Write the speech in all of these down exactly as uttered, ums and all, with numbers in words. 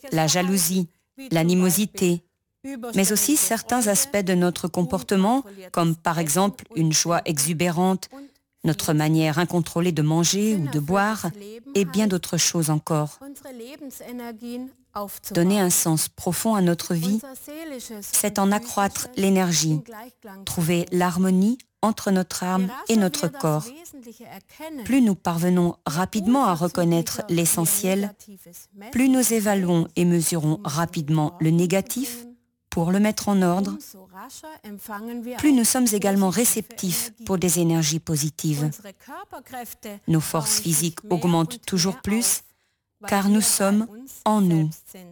la jalousie, l'animosité, mais aussi certains aspects de notre comportement, comme par exemple une joie exubérante, notre manière incontrôlée de manger ou de boire, et bien d'autres choses encore. Donner un sens profond à notre vie, c'est en accroître l'énergie, trouver l'harmonie entre notre âme et notre corps. Plus nous parvenons rapidement à reconnaître l'essentiel, plus nous évaluons et mesurons rapidement le négatif pour le mettre en ordre, plus nous sommes également réceptifs pour des énergies positives. Nos forces physiques augmentent toujours plus, car nous sommes en nous.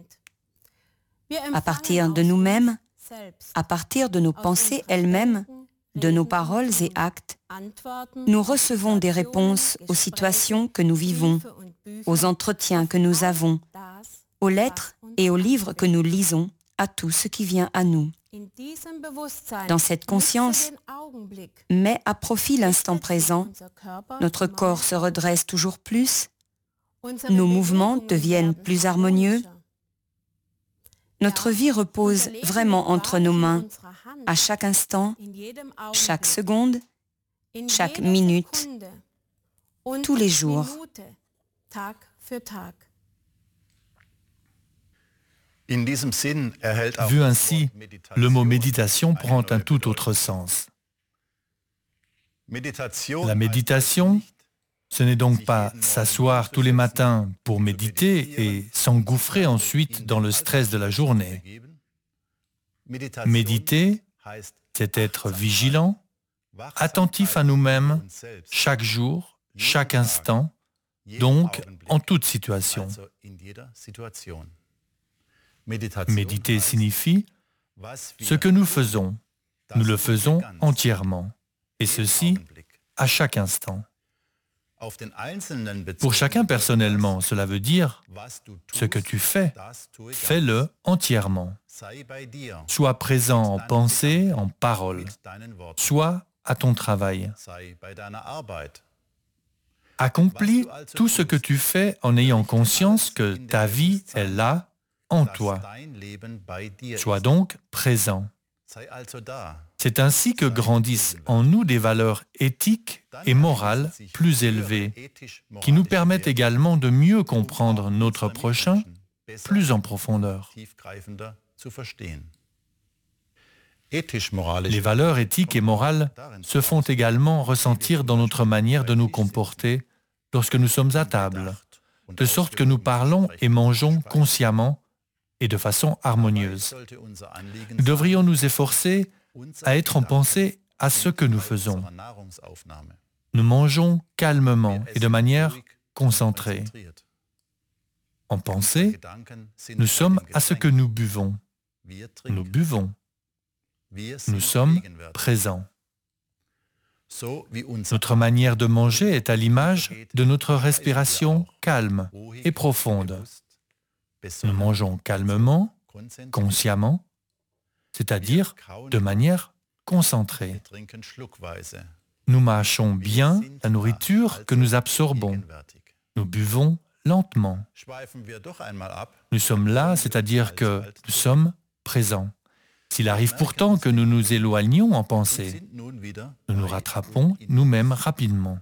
À partir de nous-mêmes, à partir de nos pensées elles-mêmes, de nos paroles et actes, nous recevons des réponses aux situations que nous vivons, aux entretiens que nous avons, aux lettres et aux livres que nous lisons, à tout ce qui vient à nous. Dans cette conscience, met à profit l'instant présent, notre corps se redresse toujours plus, nos mouvements deviennent plus harmonieux, notre vie repose vraiment entre nos mains, à chaque instant, chaque seconde, chaque minute, tous les jours. Vu ainsi, le mot méditation prend un tout autre sens. La méditation, ce n'est donc pas s'asseoir tous les matins pour méditer et s'engouffrer ensuite dans le stress de la journée. Méditer, c'est être vigilant, attentif à nous-mêmes, chaque jour, chaque instant, donc en toute situation. Méditer signifie ce que nous faisons, nous le faisons entièrement, et ceci à chaque instant. Pour chacun personnellement, cela veut dire ce que tu fais, fais-le entièrement. Sois présent en pensée, en parole, sois à ton travail. Accomplis tout ce que tu fais en ayant conscience que ta vie est là, en toi. Sois donc présent. C'est ainsi que grandissent en nous des valeurs éthiques et morales plus élevées, qui nous permettent également de mieux comprendre notre prochain plus en profondeur. Les valeurs éthiques et morales se font également ressentir dans notre manière de nous comporter lorsque nous sommes à table, de sorte que nous parlons et mangeons consciemment et de façon harmonieuse. Nous devrions nous efforcer à être en pensée à ce que nous faisons. Nous mangeons calmement et de manière concentrée. En pensée, nous sommes à ce que nous buvons. Nous buvons. Nous sommes présents. Notre manière de manger est à l'image de notre respiration calme et profonde. Nous mangeons calmement, consciemment, c'est-à-dire de manière concentrée. Nous mâchons bien la nourriture que nous absorbons. Nous buvons lentement. Nous sommes là, c'est-à-dire que nous sommes présents. S'il arrive pourtant que nous nous éloignions en pensée, nous nous rattrapons nous-mêmes rapidement.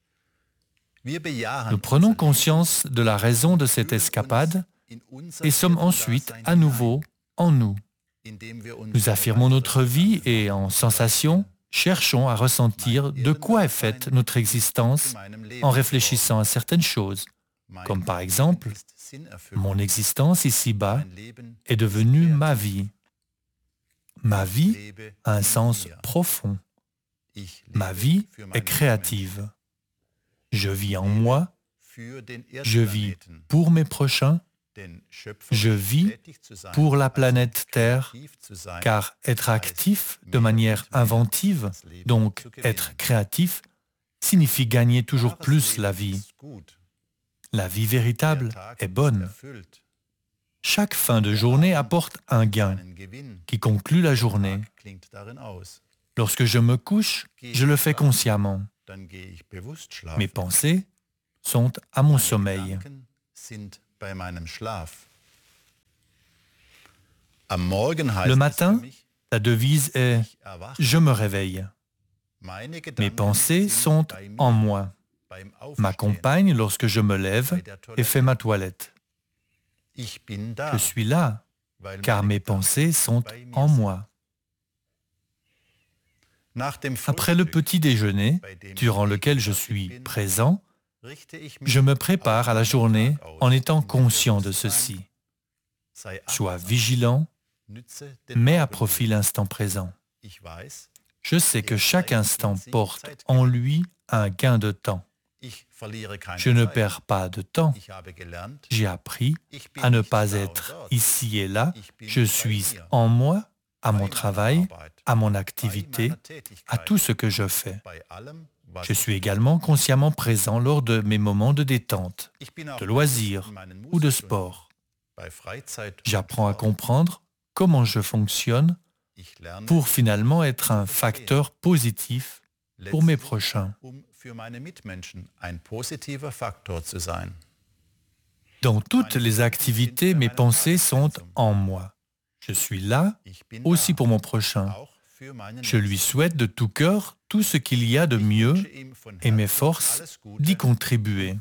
Nous prenons conscience de la raison de cette escapade et sommes ensuite à nouveau en nous. Nous affirmons notre vie et, en sensation, cherchons à ressentir de quoi est faite notre existence en réfléchissant à certaines choses, comme par exemple, mon existence ici-bas est devenue ma vie. Ma vie a un sens profond. Ma vie est créative. Je vis en moi, je vis pour mes prochains, je vis pour la planète Terre, car être actif de manière inventive, donc être créatif, signifie gagner toujours plus la vie. La vie véritable est bonne. Chaque fin de journée apporte un gain qui conclut la journée. Lorsque je me couche, je le fais consciemment. Mes pensées sont à mon sommeil. Le matin, la devise est « Je me réveille ». Mes pensées sont en moi, m'accompagnent lorsque je me lève et fais ma toilette. Je suis là, car mes pensées sont en moi. Après le petit déjeuner, durant lequel je suis présent, je me prépare à la journée en étant conscient de ceci. Sois vigilant, mets à profit l'instant présent. Je sais que chaque instant porte en lui un gain de temps. Je ne perds pas de temps. J'ai appris à ne pas être ici et là. Je suis en moi, à mon travail, à mon activité, à tout ce que je fais. Je suis également consciemment présent lors de mes moments de détente, de loisirs ou de sport. J'apprends à comprendre comment je fonctionne pour finalement être un facteur positif pour mes prochains. Dans toutes les activités, mes pensées sont en moi. Je suis là aussi pour mon prochain. Je lui souhaite de tout cœur tout ce qu'il y a de mieux et m'efforce d'y contribuer.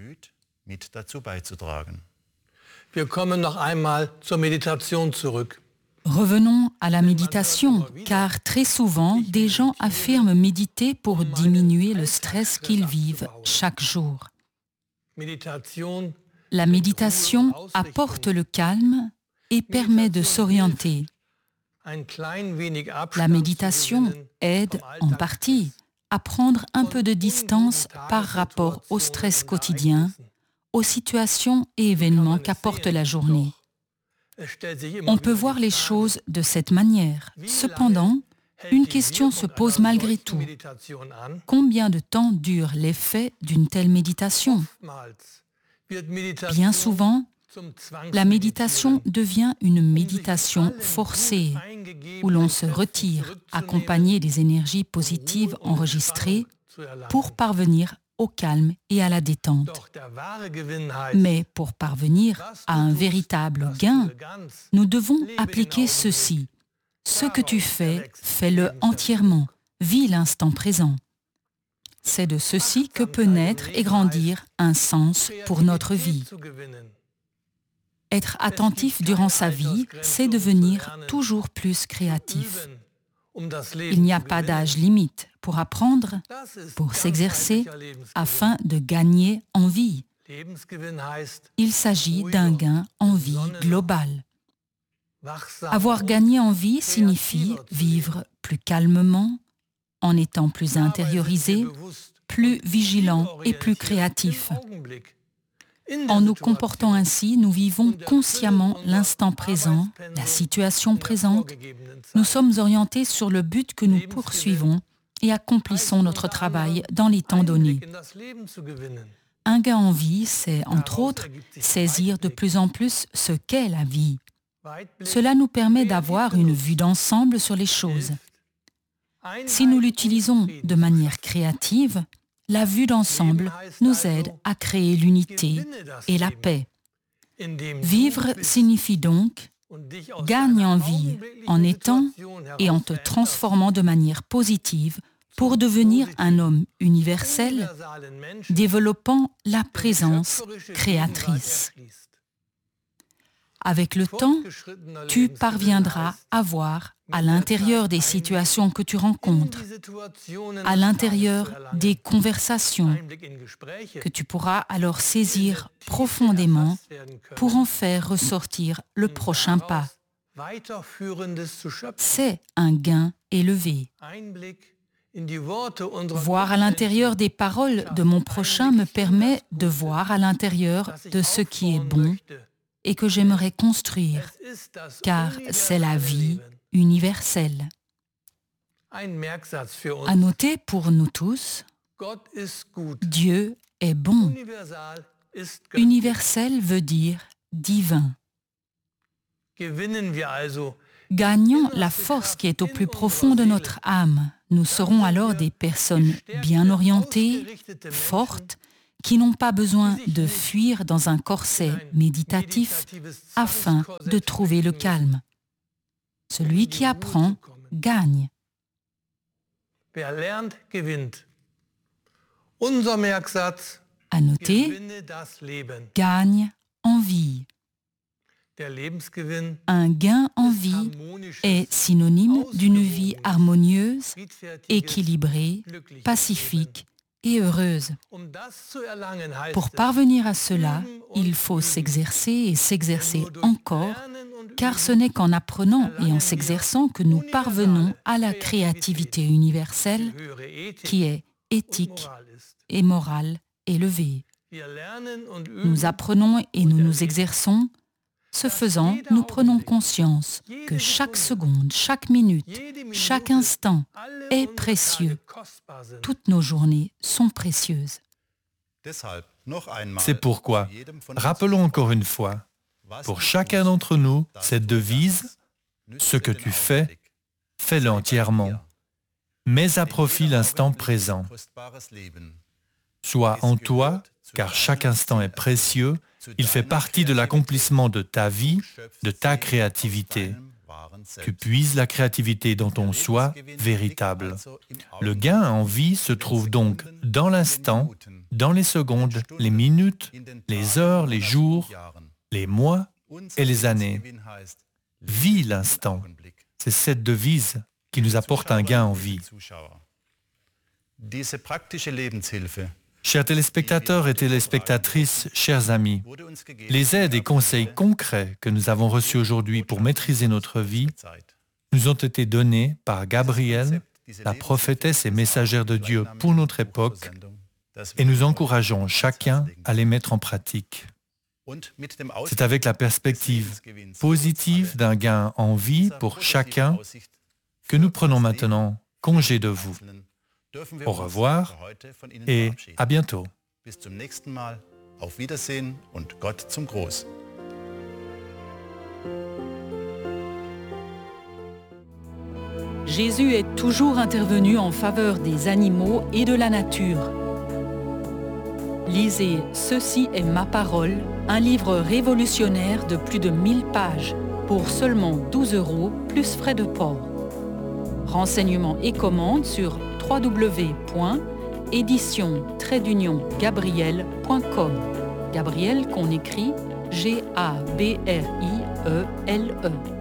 Wir kommen noch einmal zur Meditation zurück. Revenons à la méditation, car très souvent, des gens affirment méditer pour diminuer le stress qu'ils vivent chaque jour. La méditation apporte le calme et permet de s'orienter. La méditation aide en partie à prendre un peu de distance par rapport au stress quotidien, aux situations et événements qu'apporte la journée. On peut voir les choses de cette manière. Cependant, une question se pose malgré tout. Combien de temps dure l'effet d'une telle méditation? Bien souvent, la méditation devient une méditation forcée, où l'on se retire, accompagné des énergies positives enregistrées, pour parvenir au calme et à la détente. Mais pour parvenir à un véritable gain, nous devons appliquer ceci. Ce que tu fais, fais-le entièrement. Vis l'instant présent. C'est de ceci que peut naître et grandir un sens pour notre vie. Être attentif durant sa vie, c'est devenir toujours plus créatif. Il n'y a pas d'âge limite pour apprendre, pour s'exercer, afin de gagner en vie. Il s'agit d'un gain en vie global. Avoir gagné en vie signifie vivre plus calmement, en étant plus intériorisé, plus vigilant et plus créatif. En nous comportant ainsi, nous vivons consciemment l'instant présent, la situation présente. Nous sommes orientés sur le but que nous poursuivons et accomplissons notre travail dans les temps donnés. Un gain en vie, c'est, entre autres, saisir de plus en plus ce qu'est la vie. Cela nous permet d'avoir une vue d'ensemble sur les choses. Si nous l'utilisons de manière créative, la vue d'ensemble nous aide à créer l'unité et la paix. Vivre signifie donc gagne en vie en étant et en te transformant de manière positive pour devenir un homme universel, développant la présence créatrice. Avec le temps, tu parviendras à voir à l'intérieur des situations que tu rencontres, à l'intérieur des conversations, que tu pourras alors saisir profondément pour en faire ressortir le prochain pas. C'est un gain élevé. Voir à l'intérieur des paroles de mon prochain me permet de voir à l'intérieur de ce qui est bon et que j'aimerais construire, car c'est la vie universelle. À noter pour nous tous, Dieu est bon. Universel veut dire divin. Gagnons la force qui est au plus profond de notre âme. Nous serons alors des personnes bien orientées, fortes, qui n'ont pas besoin de fuir dans un corset méditatif afin de trouver le calme. Celui qui apprend gagne. Wer lernt, gewinnt. Unser Merksatz, À noter, gewinne das Leben. gagne en vie. Der Lebensgewinn Un gain en vie est synonyme d'une vie harmonieuse, équilibrée, pacifique et heureuse. Pour parvenir à cela, il faut s'exercer et s'exercer encore, car ce n'est qu'en apprenant et en s'exerçant que nous parvenons à la créativité universelle qui est éthique et morale élevée. Nous apprenons et nous nous exerçons. Ce faisant, nous prenons conscience que chaque seconde, chaque minute, chaque instant est précieux. Toutes nos journées sont précieuses. C'est pourquoi, rappelons encore une fois, pour chacun d'entre nous, cette devise, ce que tu fais, fais-le entièrement. Mets à profit l'instant présent. Sois en toi, car chaque instant est précieux, il fait partie de l'accomplissement de ta vie, de ta créativité. Tu puises la créativité dans ton soi véritable. Le gain en vie se trouve donc dans l'instant, dans les secondes, les minutes, les heures, les jours, les mois et les années. Vis l'instant. C'est cette devise qui nous apporte un gain en vie. Chers téléspectateurs et téléspectatrices, chers amis, les aides et conseils concrets que nous avons reçus aujourd'hui pour maîtriser notre vie nous ont été donnés par Gabrielle, la prophétesse et messagère de Dieu pour notre époque, et nous encourageons chacun à les mettre en pratique. C'est avec la perspective positive d'un gain en vie pour chacun que nous prenons maintenant congé de vous. Au revoir et à bientôt. Bis zum nächsten Mal. Auf Wiedersehen und Gott zum Gruß. Jésus est toujours intervenu en faveur des animaux et de la nature. Lisez « Ceci est ma parole », un livre révolutionnaire de plus de mille pages, pour seulement douze euros plus frais de port. Renseignements et commandes sur w w w point édition trait d'union gabriel point com. Gabriel qu'on écrit G A B R I E L E.